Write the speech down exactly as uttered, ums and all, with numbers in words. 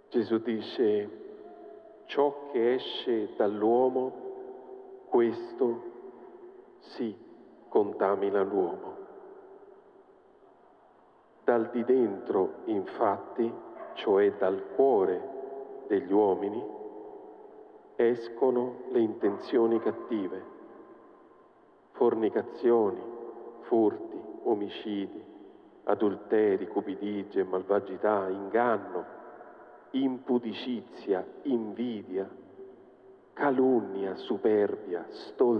Gesù dice: ciò che esce dall'uomo, questo sì contamina l'uomo. Dal di dentro, infatti, cioè dal cuore degli uomini, escono le intenzioni cattive, fornicazioni, furti, omicidi, adulteri, cupidigie, malvagità, inganno, impudicizia, invidia, calunnia, superbia, stoltità,